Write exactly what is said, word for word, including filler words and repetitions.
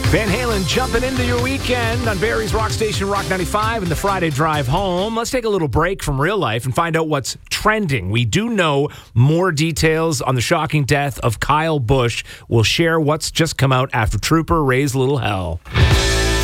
Van Halen jumping into your weekend on Barrie's Rock Station Rock ninety-five and the Friday drive home. Let's take a little break from real life and find out what's trending. We do know more details on the shocking death of Kyle Busch. We'll share what's just come out after Trooper Raise Little Hell.